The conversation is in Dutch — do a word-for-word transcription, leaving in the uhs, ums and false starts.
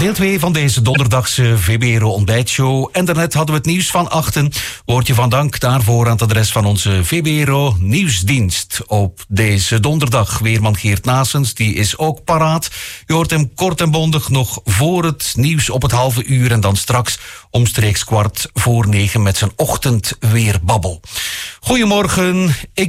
Deel twee van deze donderdagse V B R O ontbijtshow. En daarnet hadden we het nieuws van achten. Woordje van dank daarvoor aan het adres van onze V B R O nieuwsdienst. Op deze donderdag weerman Geert Naessens, die is ook paraat. U hoort hem kort en bondig nog voor het nieuws op het halve uur. En dan straks omstreeks kwart voor negen met zijn ochtendweerbabbel. Goedemorgen, ik